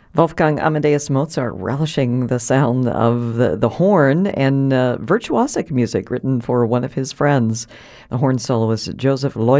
Wolfgang Amadeus Mozart relishing the sound of the horn and virtuosic music written for one of his friends. The horn soloist Joseph Leuchter